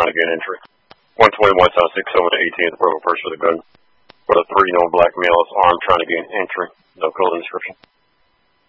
trying to gain entry. 121 South 6 over to 18th Broken Purse with a gun. With a 3 known black male is armed trying to gain entry. No clothing description.